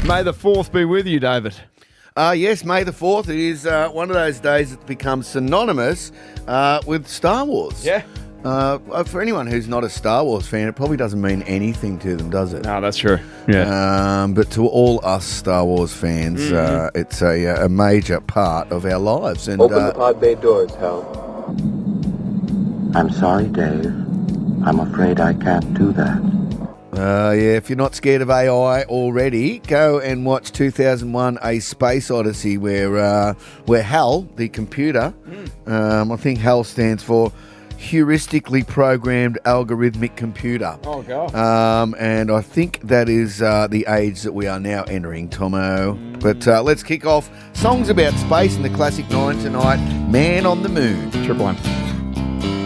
May the 4th be with you, David. Yes, May the 4th. It is one of those days that's become synonymous with Star Wars. Yeah. For anyone who's not a Star Wars fan, it probably doesn't mean anything to them, does it? No, that's true. Yeah. But to all us Star Wars fans, it's a major part of our lives. And Open the pod bay doors, Hal. I'm sorry, Dave. I'm afraid I can't do that. if you're not scared of AI already, go and watch 2001: A Space Odyssey, where HAL, the computer, I think HAL stands for heuristically programmed algorithmic computer. Oh, God. And I think that is the age that we are now entering, Tomo. But let's kick off songs about space and the classic 9 tonight, Man on the Moon. Triple M.